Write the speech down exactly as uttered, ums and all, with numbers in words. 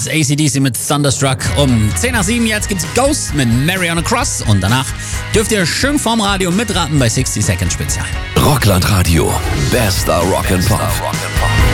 A C D C mit Thunderstruck. Um zehn nach sieben jetzt gibt's Ghost mit Mary on a Cross. Und danach dürft ihr schön vorm Radio mitraten bei sixty Second Spezial. Rockland Radio. Bester Rock'n'Pop.